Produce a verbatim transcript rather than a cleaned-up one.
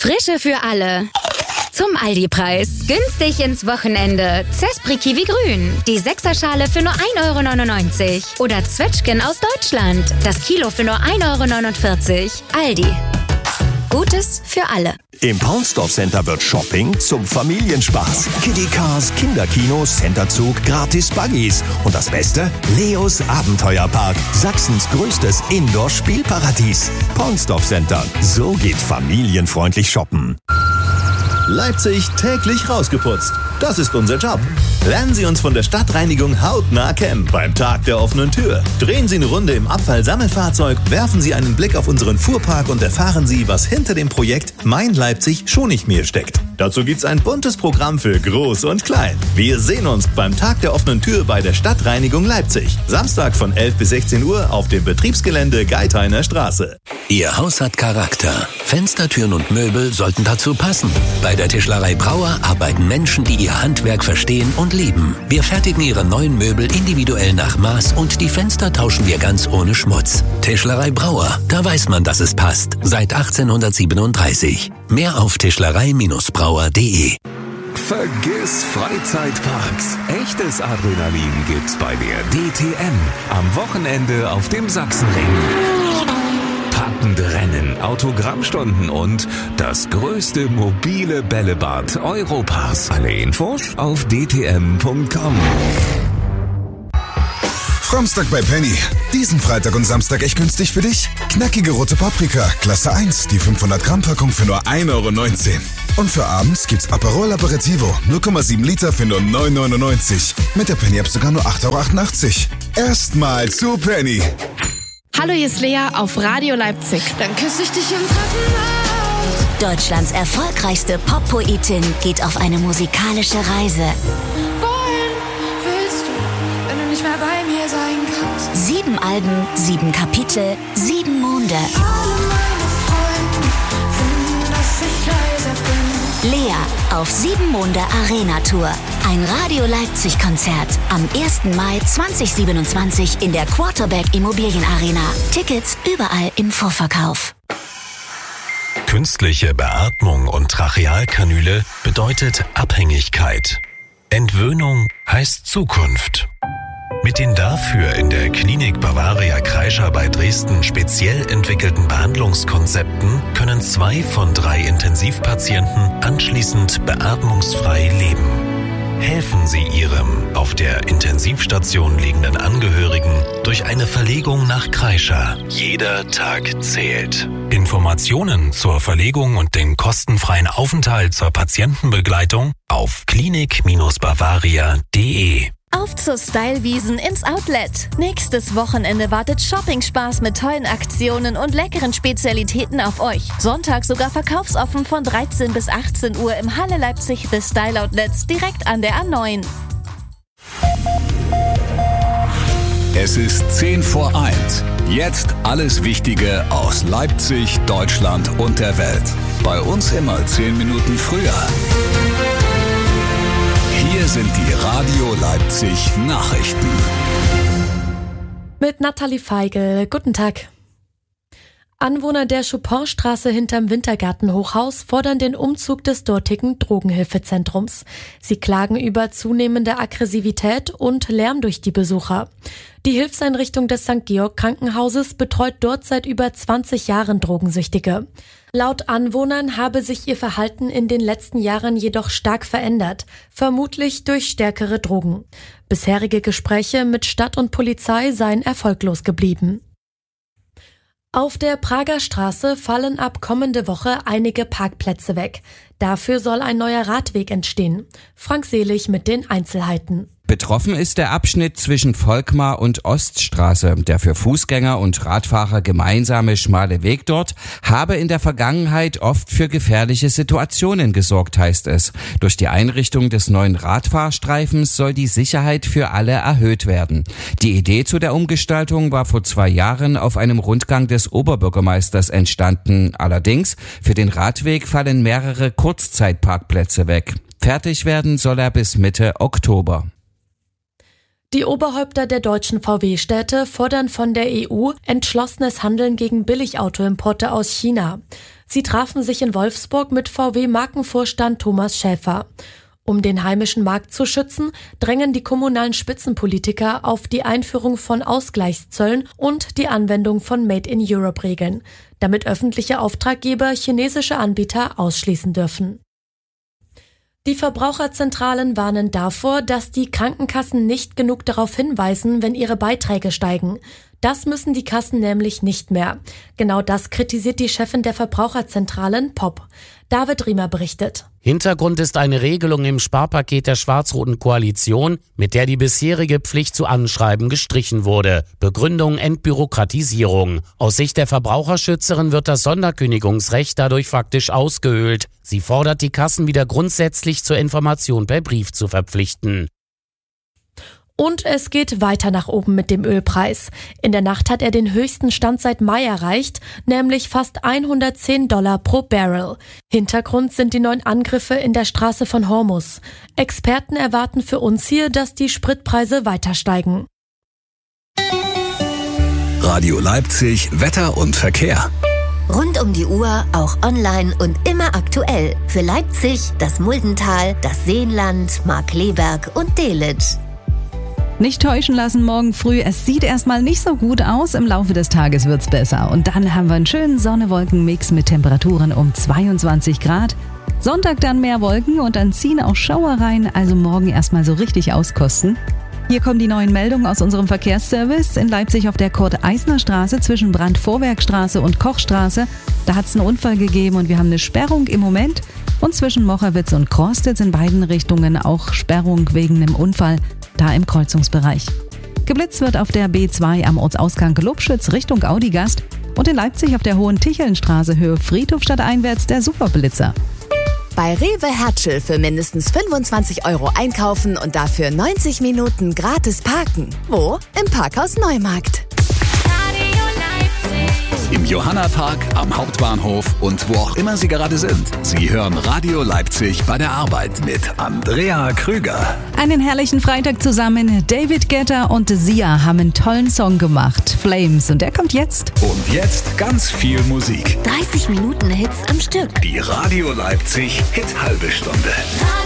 Frische für alle. Zum Aldi-Preis. Günstig ins Wochenende. Zespri Kiwi Grün. Die Sechserschale für nur ein Euro neunundneunzig. Oder Zwetschgen aus Deutschland. Das Kilo für nur ein Euro neunundvierzig. Aldi. Gutes für alle. Im Paunsdorf Center wird Shopping zum Familienspaß. Kiddie Cars, Kinderkino, Centerzug, gratis Buggies. Und das Beste? Leos Abenteuerpark. Sachsens größtes Indoor-Spielparadies. Paunsdorf Center. So geht familienfreundlich shoppen. Leipzig täglich rausgeputzt. Das ist unser Job. Lernen Sie uns von der Stadtreinigung hautnah kennen beim Tag der offenen Tür. Drehen Sie eine Runde im Abfallsammelfahrzeug, werfen Sie einen Blick auf unseren Fuhrpark und erfahren Sie, was hinter dem Projekt Mein Leipzig schon nicht mehr steckt. Dazu gibt's ein buntes Programm für Groß und Klein. Wir sehen uns beim Tag der offenen Tür bei der Stadtreinigung Leipzig. Samstag von elf bis sechzehn Uhr auf dem Betriebsgelände Geithainer Straße. Ihr Haus hat Charakter. Fenster, Türen und Möbel sollten dazu passen. Bei der Tischlerei Brauer arbeiten Menschen, die ihr Handwerk verstehen und lieben. Wir fertigen ihre neuen Möbel individuell nach Maß und die Fenster tauschen wir ganz ohne Schmutz. Tischlerei Brauer, da weiß man, dass es passt. Seit achtzehnhundertsiebenunddreißig. Mehr auf tischlerei Bindestrich brauer punkt de. Vergiss Freizeitparks. Echtes Adrenalin gibt's bei der D T M. Am Wochenende auf dem Sachsenring. Packende Rennen, Autogrammstunden und das größte mobile Bällebad Europas. Alle Infos auf d t m punkt com. Framstag bei Penny. Diesen Freitag und Samstag echt günstig für dich. Knackige rote Paprika, Klasse eins, die fünfhundert Gramm Packung für nur ein Euro neunzehn. Und für abends gibt's Aperol Aperitivo, null Komma sieben Liter für nur neun Euro neunundneunzig. Mit der Penny App sogar nur acht Euro achtundachtzig. Erstmal zu Penny. Hallo, hier ist Lea auf Radio Leipzig. Dann küsse ich dich im Treppenhaus. Deutschlands erfolgreichste Pop-Poetin geht auf eine musikalische Reise. Wohin willst du, wenn du nicht mehr bei mir sein kannst? Sieben Alben, sieben Kapitel, sieben Monde. Alle meine Freunde finden, dass ich leise bin. Lea auf Sieben Monde Arena Tour. Ein Radio Leipzig Konzert am ersten Mai zweitausendsiebenundzwanzig in der Quarterback Immobilien Arena. Tickets überall im Vorverkauf. Künstliche Beatmung und Trachealkanüle bedeutet Abhängigkeit. Entwöhnung heißt Zukunft. Mit den dafür in der Klinik Bavaria Kreischer bei Dresden speziell entwickelten Behandlungskonzepten können zwei von drei Intensivpatienten anschließend beatmungsfrei leben. Helfen Sie Ihrem auf der Intensivstation liegenden Angehörigen durch eine Verlegung nach Kreischer. Jeder Tag zählt. Informationen zur Verlegung und den kostenfreien Aufenthalt zur Patientenbegleitung auf klinik Bavaria punkt de. Auf zur Stylewiesen ins Outlet. Nächstes Wochenende wartet Shopping-Spaß mit tollen Aktionen und leckeren Spezialitäten auf euch. Sonntag sogar verkaufsoffen von dreizehn bis achtzehn Uhr im Halle Leipzig The Style Outlets direkt an der A neun. Es ist zehn vor eins. Jetzt alles Wichtige aus Leipzig, Deutschland und der Welt. Bei uns immer zehn Minuten früher. Hier sind die Radio Leipzig Nachrichten. Mit Nathalie Feigl. Guten Tag. Anwohner der Chopinstraße hinterm Wintergartenhochhaus fordern den Umzug des dortigen Drogenhilfezentrums. Sie klagen über zunehmende Aggressivität und Lärm durch die Besucher. Die Hilfseinrichtung des Sankt Georg Krankenhauses betreut dort seit über zwanzig Jahren Drogensüchtige. Laut Anwohnern habe sich ihr Verhalten in den letzten Jahren jedoch stark verändert, vermutlich durch stärkere Drogen. Bisherige Gespräche mit Stadt und Polizei seien erfolglos geblieben. Auf der Prager Straße fallen ab kommende Woche einige Parkplätze weg. Dafür soll ein neuer Radweg entstehen. Frank Selig mit den Einzelheiten. Betroffen ist der Abschnitt zwischen Volkmar und Oststraße. Der für Fußgänger und Radfahrer gemeinsame schmale Weg dort habe in der Vergangenheit oft für gefährliche Situationen gesorgt, heißt es. Durch die Einrichtung des neuen Radfahrstreifens soll die Sicherheit für alle erhöht werden. Die Idee zu der Umgestaltung war vor zwei Jahren auf einem Rundgang des Oberbürgermeisters entstanden. Allerdings, für den Radweg fallen mehrere Kurzzeitparkplätze weg. Fertig werden soll er bis Mitte Oktober. Die Oberhäupter der deutschen V W-Städte fordern von der E U entschlossenes Handeln gegen Billigautoimporte aus China. Sie trafen sich in Wolfsburg mit V W-Markenvorstand Thomas Schäfer. Um den heimischen Markt zu schützen, drängen die kommunalen Spitzenpolitiker auf die Einführung von Ausgleichszöllen und die Anwendung von Made-in-Europe-Regeln, damit öffentliche Auftraggeber chinesische Anbieter ausschließen dürfen. Die Verbraucherzentralen warnen davor, dass die Krankenkassen nicht genug darauf hinweisen, wenn ihre Beiträge steigen. Das müssen die Kassen nämlich nicht mehr. Genau das kritisiert die Chefin der Verbraucherzentralen, P O P. David Riemer berichtet. Hintergrund ist eine Regelung im Sparpaket der schwarz-roten Koalition, mit der die bisherige Pflicht zu Anschreiben gestrichen wurde. Begründung Entbürokratisierung. Aus Sicht der Verbraucherschützerin wird das Sonderkündigungsrecht dadurch faktisch ausgehöhlt. Sie fordert die Kassen wieder grundsätzlich zur Information per Brief zu verpflichten. Und es geht weiter nach oben mit dem Ölpreis. In der Nacht hat er den höchsten Stand seit Mai erreicht, nämlich fast hundertzehn Dollar pro Barrel. Hintergrund sind die neuen Angriffe in der Straße von Hormuz. Experten erwarten für uns hier, dass die Spritpreise weiter steigen. Radio Leipzig, Wetter und Verkehr. Rund um die Uhr, auch online und immer aktuell. Für Leipzig, das Muldental, das Seenland, Markkleeberg und Delitzsch. Nicht täuschen lassen morgen früh. Es sieht erstmal nicht so gut aus. Im Laufe des Tages wird's besser. Und dann haben wir einen schönen Sonne-Wolken-Mix mit Temperaturen um zweiundzwanzig Grad. Sonntag dann mehr Wolken und dann ziehen auch Schauer rein. Also morgen erstmal so richtig auskosten. Hier kommen die neuen Meldungen aus unserem Verkehrsservice. In Leipzig auf der Kurt-Eisner-Straße zwischen Brand-Vorwerkstraße und Kochstraße. Da hat's einen Unfall gegeben und wir haben eine Sperrung im Moment. Und zwischen Mocherwitz und Krostitz in beiden Richtungen auch Sperrung wegen einem Unfall, da im Kreuzungsbereich. Geblitzt wird auf der B zwei am Ortsausgang Lobschütz Richtung Audigast und in Leipzig auf der Hohen-Ticheln-Straße Höhe Friedhofstadt einwärts der Superblitzer. Bei Rewe Hertschel für mindestens fünfundzwanzig Euro einkaufen und dafür neunzig Minuten gratis parken. Wo? Im Parkhaus Neumarkt. Im Johanna-Park, am Hauptbahnhof und wo auch immer Sie gerade sind. Sie hören Radio Leipzig bei der Arbeit mit Andrea Krüger. Einen herrlichen Freitag zusammen. David Guetta und Sia haben einen tollen Song gemacht, Flames, und der kommt jetzt. Und jetzt ganz viel Musik. dreißig Minuten Hits am Stück. Die Radio Leipzig Hit-Halbe Stunde.